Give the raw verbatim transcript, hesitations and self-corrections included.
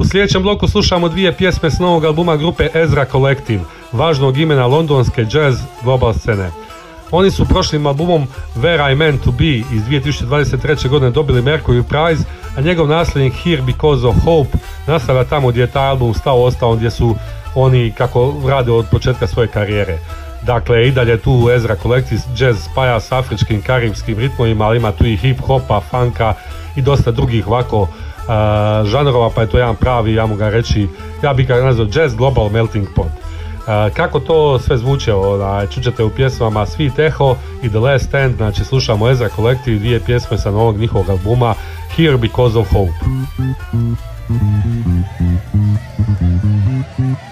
sljedećem bloku slušamo dvije pjesme s novog albuma grupe Ezra Collective, važnog imena londonske jazz global scene. Oni su prošlim albumom Where I Meant to Be iz dvije tisuće dvadeset treće. godine dobili Mercury Prize, a njegov nasljednik Here Because of Hope nastavlja tamo gdje je taj album stao, ostao, gdje su oni kako rade od početka svoje karijere. Dakle, i dalje tu Ezra Collective jazz spaja s afričkim, karibskim ritmovima, ali ima tu i hip-hopa, funka i dosta drugih ovako uh, žanrova, pa je to jedan pravi, ja mogu ga reći, ja bih ga nazvao jazz global melting pot. Uh, kako to sve zvuče, čućete u pjesmama Sweet Echo i The Last Stand, znači slušamo Ezra Collective, dvije pjesme sa novog njihovog albuma Here Because of Hope.